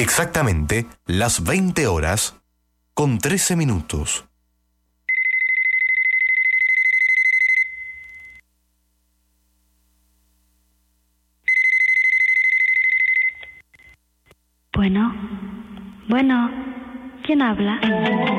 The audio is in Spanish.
Exactamente las 20 horas con 13 minutos. Bueno, ¿quién habla?